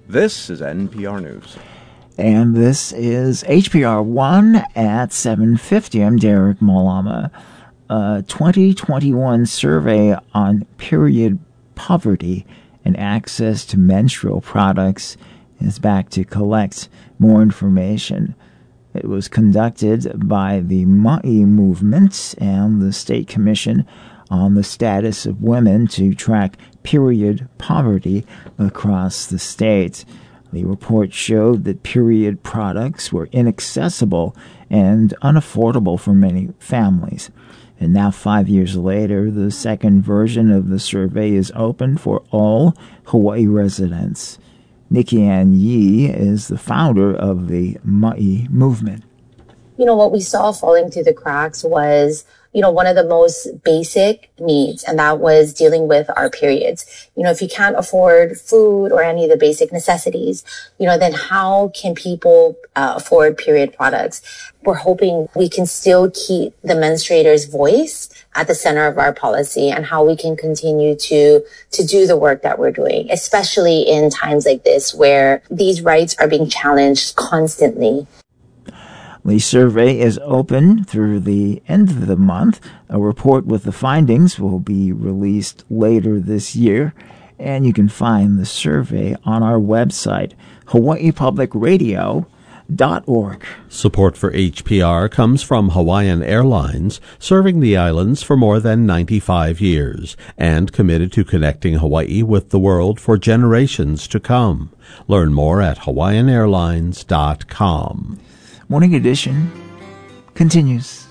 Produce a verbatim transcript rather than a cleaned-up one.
This is N P R News. And this is H P R one at seven fifty. I'm Derek Malama. A twenty twenty-one survey on period poverty and access to menstrual products is back to collect more information. It was conducted by the Ma'i movement and the State Commission on the Status of Women to track period poverty across the state. The report showed that period products were inaccessible and unaffordable for many families. And now, five years later, the second version of the survey is open for all Hawaii residents. Nikki Ann Yee is the founder of the Ma'i movement. You know, what we saw falling through the cracks was, you know, one of the most basic needs, and that was dealing with our periods. You know, if you can't afford food or any of the basic necessities, you know, then how can people uh, afford period products? We're hoping we can still keep the menstruator's voice at the center of our policy and how we can continue to, to do the work that we're doing, especially in times like this where these rights are being challenged constantly. The survey is open through the end of the month. A report with the findings will be released later this year, and you can find the survey on our website, hawaii public radio dot org. Support for H P R comes from Hawaiian Airlines, serving the islands for more than ninety-five years, and committed to connecting Hawaii with the world for generations to come. Learn more at hawaiian airlines dot com. Morning Edition continues.